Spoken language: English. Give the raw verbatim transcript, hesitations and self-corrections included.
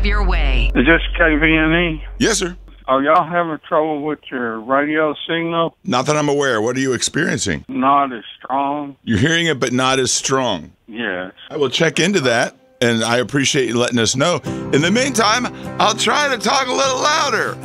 have your way. Is this K V N E? Yes, sir. Are y'all having trouble with your radio signal? Not that I'm aware. What are you experiencing? Not as strong? You're hearing it, but not as strong. Yes. I will check into that, and I appreciate you letting us know. In the meantime, I'll try to talk a little louder.